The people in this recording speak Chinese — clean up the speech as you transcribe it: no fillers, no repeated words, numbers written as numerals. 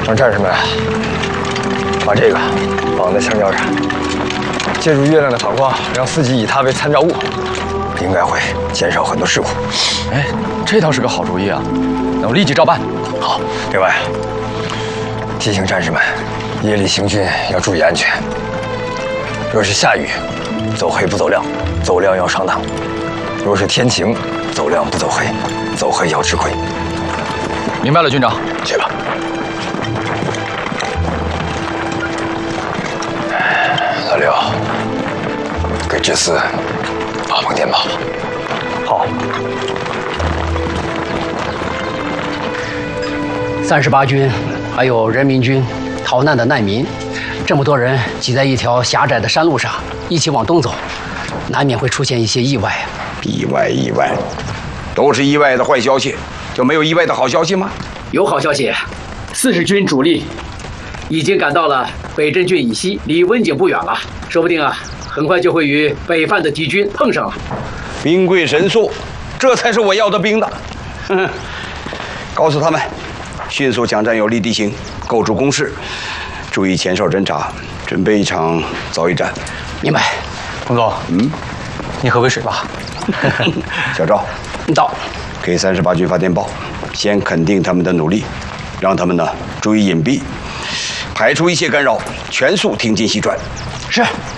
让战士们把这个绑在墙角上，借助月亮的反光，让司机以它为参照物，应该会减少很多事故。 哎，这倒是个好主意啊！那我立即照办。 好，另外提醒战士们，夜里行军要注意安全。若是下雨，走黑不走亮，走亮要上当；若是天晴，走亮不走黑，走黑要吃亏。 明白了，军长。 去吧。老刘，给志思发封电报。好。 38军，还有人民军，逃难的难民，这么多人挤在一条狭窄的山路上，一起往东走，难免会出现一些意外。 意外，都是意外的坏消息，就没有意外的好消息吗？ 有好消息，40军主力已经赶到了北镇郡以西，离温井不远了，说不定啊，很快就会与北犯的敌军碰上了。 兵贵神速，这才是我要的兵的。告诉他们。 迅速抢占有利地形，构筑工事，注意前哨侦察，准备一场遭遇战。 明白。 洪总，你喝杯水吧。 小赵， 到。 给38军发电报，先肯定他们的努力，让他们呢注意隐蔽，排除一切干扰，全速挺进西转。 是。